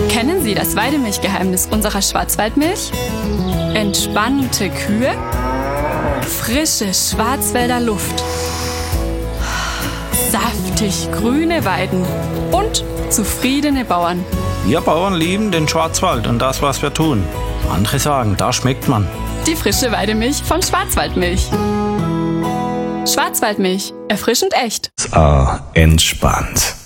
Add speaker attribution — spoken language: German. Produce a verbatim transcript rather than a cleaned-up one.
Speaker 1: Kennen Sie das Weidemilchgeheimnis unserer Schwarzwaldmilch? Entspannte Kühe, frische Schwarzwälder Luft, saftig grüne Weiden und zufriedene Bauern.
Speaker 2: Wir Bauern lieben den Schwarzwald und das, was wir tun. Andere sagen, da schmeckt man.
Speaker 1: Die frische Weidemilch von Schwarzwaldmilch. Schwarzwaldmilch, erfrischend echt.
Speaker 3: Ah, entspannt.